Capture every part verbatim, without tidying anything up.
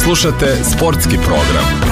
Slušate sportski program.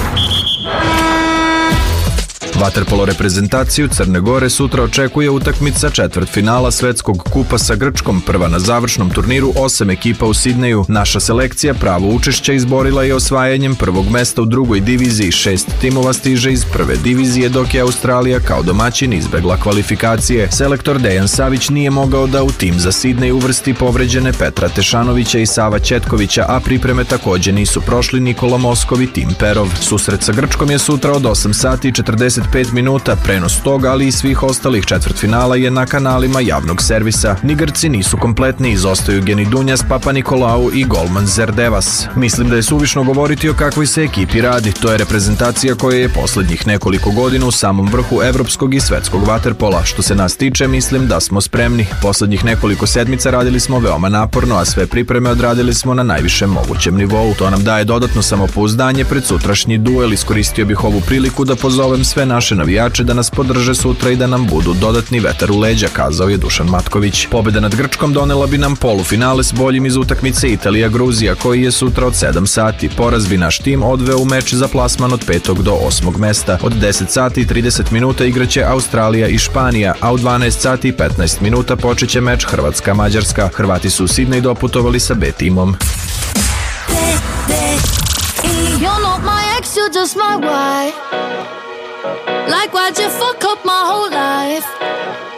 Vaterpolo reprezentaciju Crne Gore sutra očekuje utakmica četvrtfinala Svetskog kupa sa Grčkom, prva na završnom turniru osam ekipa u Sidneju. Naša selekcija pravo učešća izborila je osvajanjem prvog mesta u drugoj diviziji. Šest timova stiže iz prve divizije, dok je Australija kao domaćin izbegla kvalifikacije. Selektor Dejan Savić nije mogao da u tim za Sidnej uvrsti povređene Petra Tešanovića i Sava Ćetkovića, a pripreme takođe nisu prošli Nikola Moskov i Tim Perov. Susret sa Grčkom je sutra od osam sati i četrdeset pet minuta. Prenos toga, ali i svih ostalih četvrtfinala je na kanalima javnog servisa. Ni Grci nisu kompletni, izostaju Geni Dunjas, Papa Nikolau i golman Zerdevas. Mislim da je suvišno govoriti o kakvoj se ekipi radi. To je reprezentacija koja je poslednjih nekoliko godina u samom vrhu evropskog i svetskog vaterpola. Što se nas tiče, mislim da smo spremni. Poslednjih nekoliko sedmica radili smo veoma naporno, a sve pripreme odradili smo na najvišem mogućem nivou. To nam daje dodatno samopouzdanje pred sutrašnji duel. Iskoristio bih ovu priliku da pozovem sve naše navijače da nas podrže sutra i da nam budu dodatni vetar u leđa, kazao je Dušan Matković. Pobeda nad Grčkom donela bi nam polufinale s boljim iz utakmice Italija-Gruzija, koji je sutra od sedam sati. Poraz bi naš tim odveo u meč za plasman od petog do osmog mesta. Od deset sati i trideset minuta igraće Australija i Španija, a u dvanaest sati i petnaest minuta počeće meč Hrvatska-Mađarska. Hrvati su u Sidnej doputovali sa B timom. Like why'd you fuck up my whole life?